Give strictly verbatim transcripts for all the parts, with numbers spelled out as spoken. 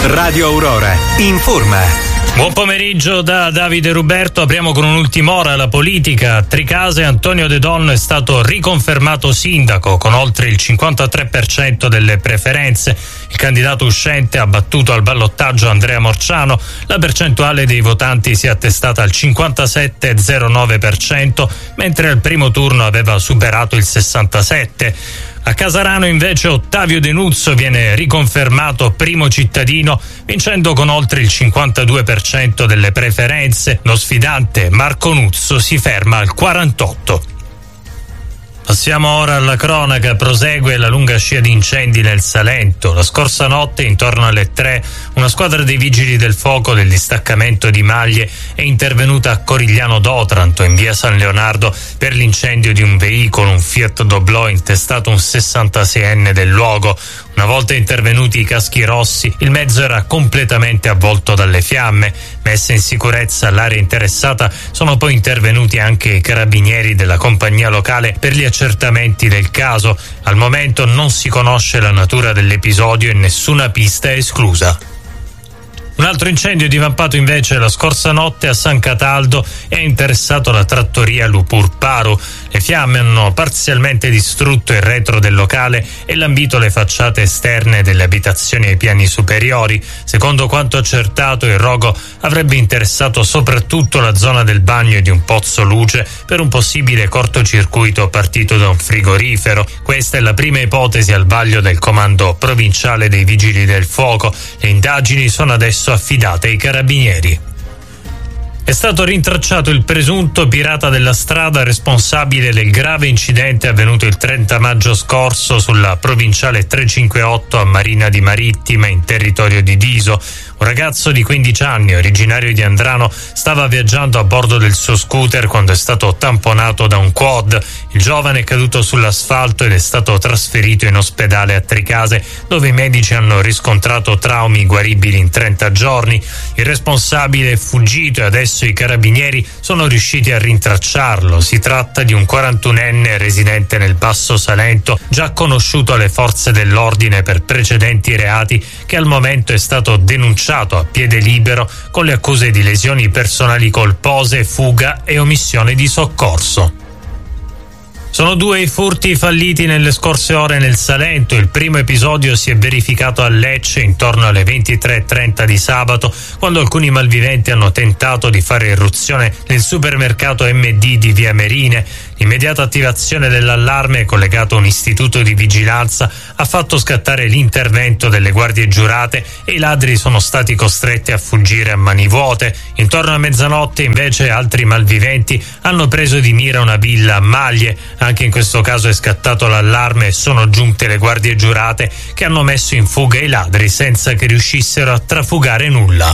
Radio Aurora informa. Buon pomeriggio da Davide Ruberto. Apriamo con un'ultima ora la politica. A Tricase Antonio De Donno è stato riconfermato sindaco con oltre il cinquantatré per cento delle preferenze. Il candidato uscente ha battuto al ballottaggio Andrea Morciano. La percentuale dei votanti si è attestata al cinquantasette virgola zero nove per cento, mentre al primo turno aveva superato il sessantasette per cento. A Casarano invece Ottavio De Nuzzo viene riconfermato primo cittadino, vincendo con oltre il cinquantadue per cento delle preferenze. Lo sfidante Marco Nuzzo si ferma al quarantotto per cento. Passiamo ora alla cronaca. Prosegue la lunga scia di incendi nel Salento. La scorsa notte, intorno alle tre, una squadra dei vigili del fuoco del distaccamento di Maglie è intervenuta a Corigliano d'Otranto, in via San Leonardo, per l'incendio di un veicolo, un Fiat Doblò, intestato un sessantaseienne del luogo. Una volta intervenuti i caschi rossi, il mezzo era completamente avvolto dalle fiamme. Messa in sicurezza l'area interessata, sono poi intervenuti anche i carabinieri della compagnia locale per gli accertamenti del caso. Al momento non si conosce la natura dell'episodio e nessuna pista è esclusa. Un altro incendio divampato invece la scorsa notte a San Cataldo e ha interessato la trattoria Lupurparu. Le fiamme hanno parzialmente distrutto il retro del locale e lambito le facciate esterne delle abitazioni ai piani superiori. Secondo quanto accertato, il rogo avrebbe interessato soprattutto la zona del bagno e di un pozzo luce per un possibile cortocircuito partito da un frigorifero. Questa è la prima ipotesi al vaglio del comando provinciale dei Vigili del Fuoco. Le indagini sono adesso affidate ai carabinieri. È stato rintracciato il presunto pirata della strada responsabile del grave incidente avvenuto il trenta maggio scorso sulla provinciale trecentocinquantotto a Marina di Marittima, in territorio di Diso. Un ragazzo di quindici anni, originario di Andrano, stava viaggiando a bordo del suo scooter quando è stato tamponato da un quad. Il giovane è caduto sull'asfalto ed è stato trasferito in ospedale a Tricase, dove i medici hanno riscontrato traumi guaribili in trenta giorni. Il responsabile è fuggito e adesso i carabinieri sono riusciti a rintracciarlo. Si tratta di un quarantunenne residente nel Basso Salento, già conosciuto alle forze dell'ordine per precedenti reati, che al momento è stato denunciato a piede libero con le accuse di lesioni personali colpose, fuga e omissione di soccorso. Sono due i furti falliti nelle scorse ore nel Salento. Il primo episodio si è verificato a Lecce intorno alle ventitré e trenta di sabato, quando alcuni malviventi hanno tentato di fare irruzione nel supermercato M D di via Merine. L'immediata attivazione dell'allarme, collegato a un istituto di vigilanza, ha fatto scattare l'intervento delle guardie giurate e i ladri sono stati costretti a fuggire a mani vuote. Intorno a mezzanotte invece altri malviventi hanno preso di mira una villa a Maglie. Anche in questo caso è scattato l'allarme e sono giunte le guardie giurate, che hanno messo in fuga i ladri senza che riuscissero a trafugare nulla.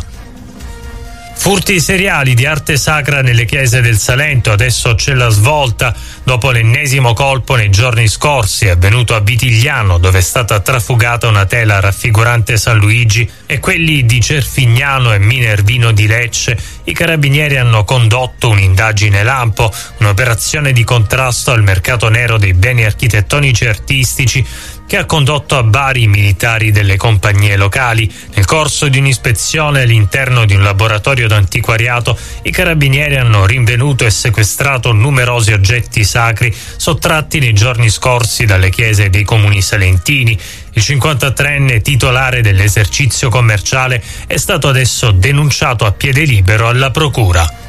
Furti seriali di arte sacra nelle chiese del Salento. Adesso c'è la svolta. Dopo l'ennesimo colpo nei giorni scorsi avvenuto a Vitigliano, dove è stata trafugata una tela raffigurante San Luigi, e quelli di Cerfignano e Minervino di Lecce, i carabinieri hanno condotto un'indagine lampo, un'operazione di contrasto al mercato nero dei beni architettonici e artistici, che ha condotto a Bari i militari delle compagnie locali. Nel corso di un'ispezione all'interno di un laboratorio d'antiquariato, i carabinieri hanno rinvenuto e sequestrato numerosi oggetti sacri sottratti nei giorni scorsi dalle chiese dei comuni salentini. Il cinquantatreenne titolare dell'esercizio commerciale è stato adesso denunciato a piede libero alla procura.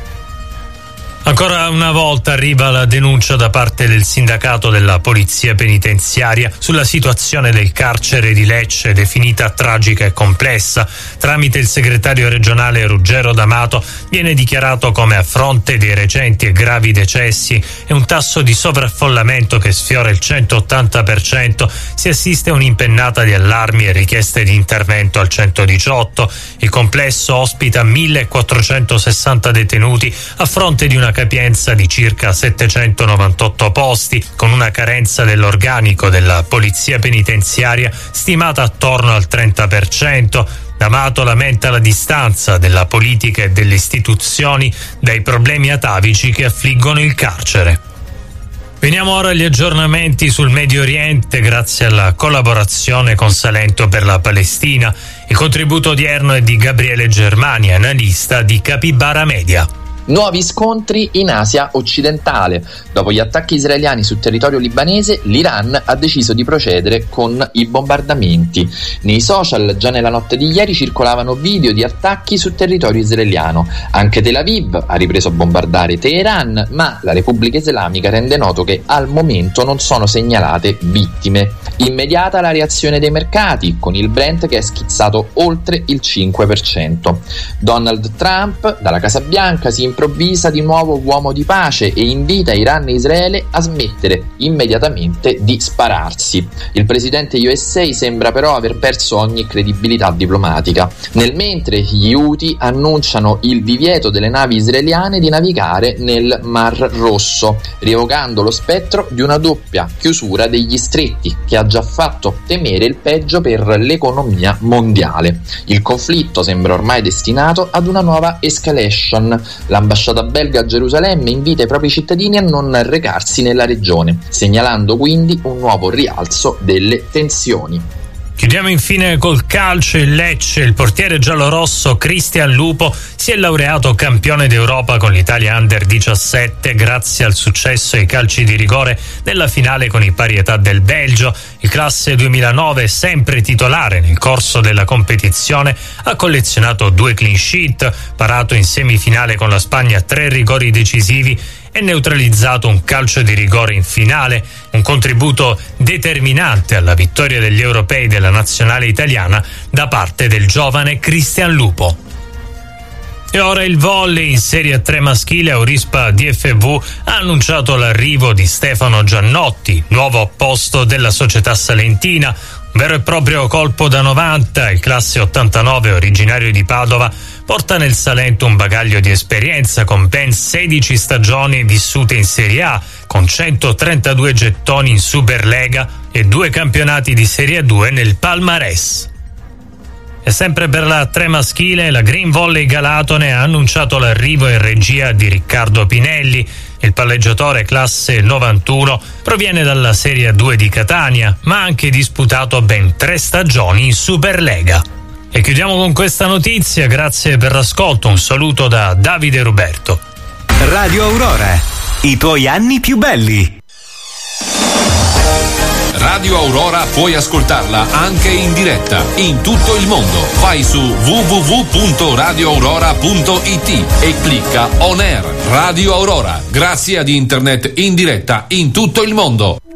Ancora una volta arriva la denuncia da parte del sindacato della polizia penitenziaria sulla situazione del carcere di Lecce, definita tragica e complessa. Tramite il segretario regionale Ruggero D'Amato viene dichiarato come, a fronte dei recenti e gravi decessi e un tasso di sovraffollamento che sfiora il centottanta per cento, si assiste a un'impennata di allarmi e richieste di intervento al centodiciotto. Il complesso ospita millequattrocentosessanta detenuti a fronte di una capienza di circa settecentonovantotto posti, con una carenza dell'organico della polizia penitenziaria stimata attorno al trenta per cento. D'Amato lamenta la distanza della politica e delle istituzioni dai problemi atavici che affliggono il carcere. Veniamo ora agli aggiornamenti sul Medio Oriente grazie alla collaborazione con Salento per la Palestina. Il contributo odierno è di Gabriele Germani, analista di Capibara Media. Nuovi scontri in Asia occidentale. Dopo gli attacchi israeliani sul territorio libanese, l'Iran ha deciso di procedere con i bombardamenti. Nei social già nella notte di ieri circolavano video di attacchi sul territorio israeliano. Anche Tel Aviv ha ripreso a bombardare Teheran, ma la Repubblica Islamica rende noto che al momento non sono segnalate vittime. Immediata la reazione dei mercati, con il Brent che è schizzato oltre il cinque per cento. Donald Trump, dalla Casa Bianca, si improvvisa di nuovo uomo di pace e invita Iran e Israele a smettere immediatamente di spararsi. Il presidente U S A sembra però aver perso ogni credibilità diplomatica. Nel mentre gli Houthi annunciano il divieto delle navi israeliane di navigare nel Mar Rosso, rievocando lo spettro di una doppia chiusura degli stretti che ha già fatto temere il peggio per l'economia mondiale. Il conflitto sembra ormai destinato ad una nuova escalation. L'ambasciata belga a Gerusalemme invita i propri cittadini a non recarsi nella regione, segnalando quindi un nuovo rialzo delle tensioni. Chiudiamo infine col calcio. Il Lecce, il portiere giallorosso Cristian Lupo si è laureato campione d'Europa con l'Italia Under diciassette grazie al successo ai calci di rigore nella finale con i Parietà del Belgio. Il classe duemilanove, sempre titolare nel corso della competizione, ha collezionato due clean sheet, parato in semifinale con la Spagna tre rigori decisivi e neutralizzato un calcio di rigore in finale, un contributo determinante alla vittoria degli europei della nazionale italiana da parte del giovane Cristian Lupo. E ora il volley in Serie tre maschile. Aurrispa D F V ha annunciato l'arrivo di Stefano Giannotti, nuovo apposto della società salentina. Un vero e proprio colpo da novanta. Il classe ottantanove, originario di Padova, porta nel Salento un bagaglio di esperienza con ben sedici stagioni vissute in Serie A, con centotrentadue gettoni in Superlega e due campionati di Serie due nel palmarès. E sempre per la tre maschile, la Green Volley Galatone ha annunciato l'arrivo in regia di Riccardo Pinelli. Il palleggiatore classe novantuno proviene dalla Serie due di Catania, ma ha anche disputato ben tre stagioni in Superlega. E chiudiamo con questa notizia. Grazie per l'ascolto, un saluto da Davide Ruberto. Radio Aurora, i tuoi anni più belli. Radio Aurora puoi ascoltarla anche in diretta in tutto il mondo. Vai su w w w punto radio aurora punto i t e clicca On Air Radio Aurora. Grazie ad internet in diretta in tutto il mondo.